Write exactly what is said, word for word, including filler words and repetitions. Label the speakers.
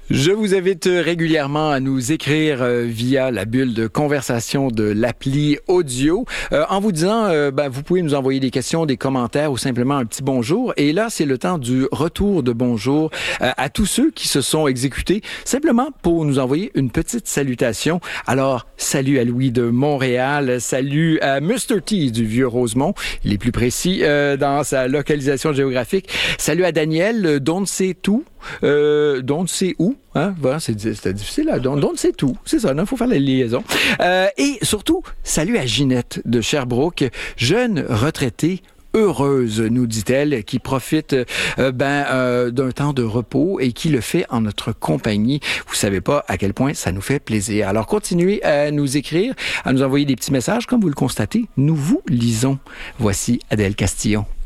Speaker 1: Je vous invite régulièrement à nous écrire euh, via la bulle de conversation de l'appli audio euh, en vous disant, euh, ben, vous pouvez nous envoyer des questions, des commentaires ou simplement un petit bonjour. Et là, c'est le temps du retour de bonjour euh, à tous ceux qui se sont exécutés simplement pour nous envoyer une petite salutation. Alors, salut à Louis de Montréal, salut à mister T du Vieux-Rosemont, il est plus précis euh, dans sa localisation géographique. Salut à Daniel, don't say tout. Euh, don't say où, hein? Voilà, c'est, c'était difficile, là. Don't, don't say tout. C'est ça, il faut faire la liaison. Euh, et surtout, salut à Ginette de Sherbrooke, jeune retraitée heureuse, nous dit-elle, qui profite euh, ben euh, d'un temps de repos et qui le fait en notre compagnie. Vous savez pas à quel point ça nous fait plaisir. Alors, continuez à nous écrire, à nous envoyer des petits messages. Comme vous le constatez, nous vous lisons. Voici Adèle Castillon.